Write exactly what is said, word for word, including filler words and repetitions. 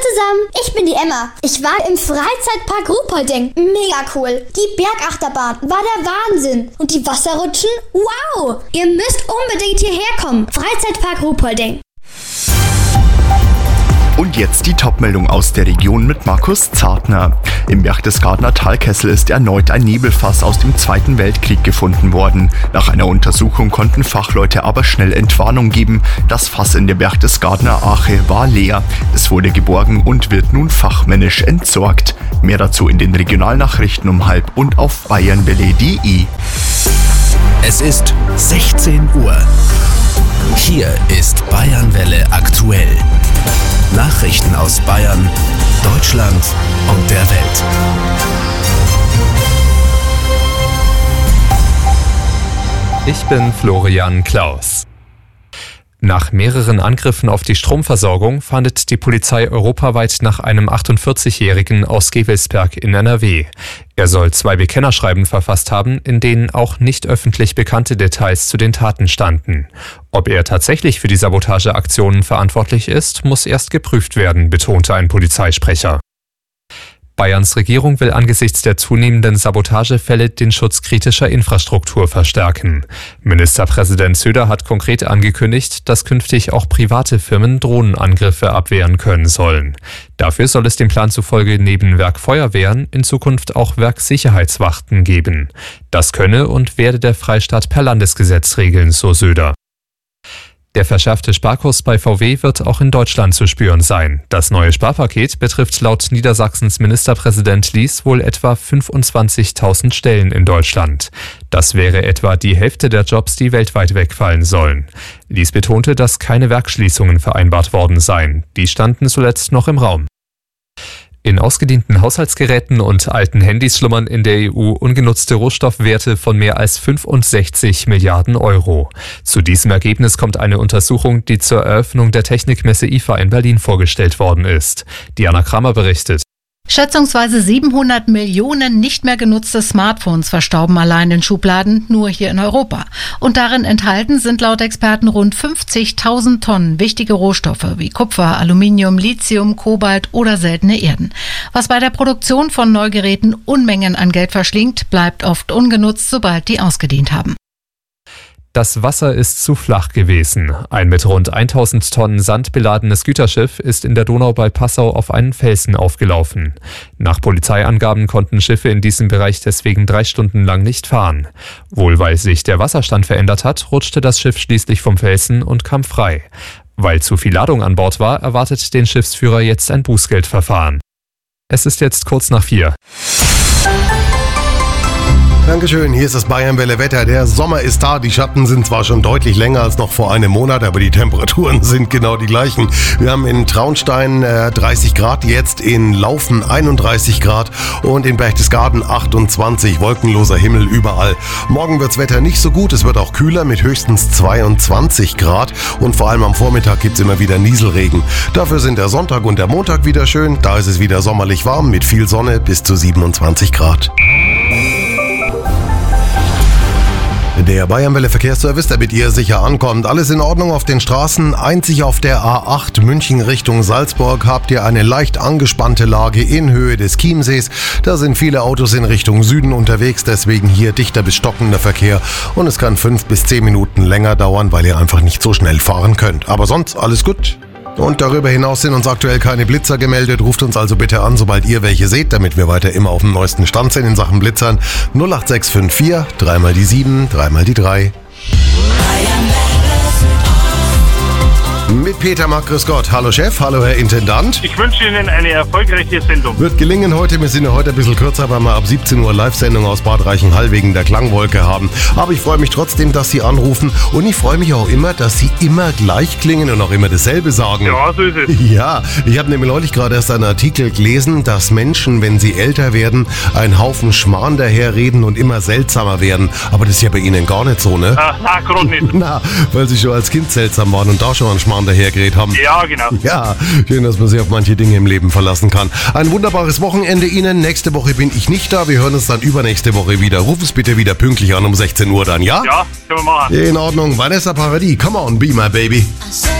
zusammen, ich bin die Emma. Ich war im Freizeitpark Ruhpolding. Mega cool. Die Bergachterbahn war der Wahnsinn. Und die Wasserrutschen? Wow! Ihr müsst unbedingt hierher kommen. Freizeitpark Ruhpolding. Und jetzt die Topmeldung aus der Region mit Markus Zartner. Im Berchtesgadener Talkessel ist erneut ein Nebelfass aus dem Zweiten Weltkrieg gefunden worden. Nach einer Untersuchung konnten Fachleute aber schnell Entwarnung geben. Das Fass in der Berchtesgadener Ache war leer. Es wurde geborgen und wird nun fachmännisch entsorgt. Mehr dazu in den Regionalnachrichten um halb und auf bayernwelle punkt de. Es ist sechzehn Uhr. Hier ist Bayernwelle aktuell. Nachrichten aus Bayern, Deutschland und der Welt. Ich bin Florian Klaus. Nach mehreren Angriffen auf die Stromversorgung fahndet die Polizei europaweit nach einem achtundvierzigjährigen aus Gevelsberg in N R W. Er soll zwei Bekennerschreiben verfasst haben, in denen auch nicht öffentlich bekannte Details zu den Taten standen. Ob er tatsächlich für die Sabotageaktionen verantwortlich ist, muss erst geprüft werden, betonte ein Polizeisprecher. Bayerns Regierung will angesichts der zunehmenden Sabotagefälle den Schutz kritischer Infrastruktur verstärken. Ministerpräsident Söder hat konkret angekündigt, dass künftig auch private Firmen Drohnenangriffe abwehren können sollen. Dafür soll es dem Plan zufolge neben Werkfeuerwehren in Zukunft auch Werksicherheitswachten geben. Das könne und werde der Freistaat per Landesgesetz regeln, so Söder. Der verschärfte Sparkurs bei V W wird auch in Deutschland zu spüren sein. Das neue Sparpaket betrifft laut Niedersachsens Ministerpräsident Lies wohl etwa fünfundzwanzigtausend Stellen in Deutschland. Das wäre etwa die Hälfte der Jobs, die weltweit wegfallen sollen. Lies betonte, dass keine Werksschließungen vereinbart worden seien. Die standen zuletzt noch im Raum. In ausgedienten Haushaltsgeräten und alten Handys schlummern in der E U ungenutzte Rohstoffwerte von mehr als fünfundsechzig Milliarden Euro. Zu diesem Ergebnis kommt eine Untersuchung, die zur Eröffnung der Technikmesse I F A in Berlin vorgestellt worden ist. Diana Kramer berichtet. Schätzungsweise siebenhundert Millionen nicht mehr genutzte Smartphones verstauben allein in Schubladen, nur hier in Europa. Und darin enthalten sind laut Experten rund fünfzigtausend Tonnen wichtige Rohstoffe wie Kupfer, Aluminium, Lithium, Kobalt oder seltene Erden. Was bei der Produktion von Neugeräten Unmengen an Geld verschlingt, bleibt oft ungenutzt, sobald die ausgedient haben. Das Wasser ist zu flach gewesen. Ein mit rund tausend Tonnen Sand beladenes Güterschiff ist in der Donau bei Passau auf einen Felsen aufgelaufen. Nach Polizeiangaben konnten Schiffe in diesem Bereich deswegen drei Stunden lang nicht fahren. Wohl weil sich der Wasserstand verändert hat, rutschte das Schiff schließlich vom Felsen und kam frei. Weil zu viel Ladung an Bord war, erwartet den Schiffsführer jetzt ein Bußgeldverfahren. Es ist jetzt kurz nach vier. Dankeschön, hier ist das Bayernwelle Wetter. Der Sommer ist da, die Schatten sind zwar schon deutlich länger als noch vor einem Monat, aber die Temperaturen sind genau die gleichen. Wir haben in Traunstein äh, dreißig Grad, jetzt in Laufen einunddreißig Grad und in Berchtesgaden achtundzwanzig, wolkenloser Himmel überall. Morgen wird's Wetter nicht so gut, es wird auch kühler mit höchstens zweiundzwanzig Grad und vor allem am Vormittag gibt's immer wieder Nieselregen. Dafür sind der Sonntag und der Montag wieder schön, da ist es wieder sommerlich warm mit viel Sonne bis zu siebenundzwanzig Grad. Der Bayernwelle Verkehrsservice, der mit ihr sicher ankommt. Alles in Ordnung auf den Straßen. Einzig auf der A acht München Richtung Salzburg habt ihr eine leicht angespannte Lage in Höhe des Chiemsees. Da sind viele Autos in Richtung Süden unterwegs, deswegen hier dichter bis stockender Verkehr. Und es kann fünf bis zehn Minuten länger dauern, weil ihr einfach nicht so schnell fahren könnt. Aber sonst alles gut. Und darüber hinaus sind uns aktuell keine Blitzer gemeldet. Ruft uns also bitte an, sobald ihr welche seht, damit wir weiter immer auf dem neuesten Stand sind in Sachen Blitzern. null acht sechs fünf vier, dreimal die sieben, dreimal die drei. Mit Peter Mack, grüß Gott. Hallo Chef, hallo Herr Intendant. Ich wünsche Ihnen eine erfolgreiche Sendung. Wird gelingen heute, wir sind ja heute ein bisschen kürzer, weil wir ab siebzehn Uhr Live-Sendung aus Bad Reichenhall wegen der Klangwolke haben. Aber ich freue mich trotzdem, dass Sie anrufen und ich freue mich auch immer, dass Sie immer gleich klingen und auch immer dasselbe sagen. Ja, so ist es. Ja, ich habe nämlich neulich gerade erst einen Artikel gelesen, dass Menschen, wenn sie älter werden, einen Haufen Schmarrn daherreden und immer seltsamer werden. Aber das ist ja bei Ihnen gar nicht so, ne? Ah, na, gerade nicht. Na, weil Sie schon als Kind seltsam waren und da schon einen Schmarrn dahergeredet haben. Ja, genau. Ja, schön, dass man sich auf manche Dinge im Leben verlassen kann. Ein wunderbares Wochenende Ihnen. Nächste Woche bin ich nicht da. Wir hören uns dann übernächste Woche wieder. Ruf es bitte wieder pünktlich an um sechzehn Uhr dann, ja? Ja, können wir machen. In Ordnung. Vanessa Paradis, come on, be my baby.